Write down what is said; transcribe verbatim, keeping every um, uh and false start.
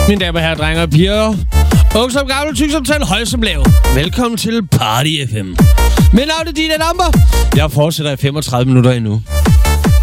Mine damer, herrer, drenge og piger. Ung som gammel, tyk som tal, høj som lav. Velkommen til Party F M. Mit navn er Dina Damper. Jeg fortsætter i femogtredive minutter endnu.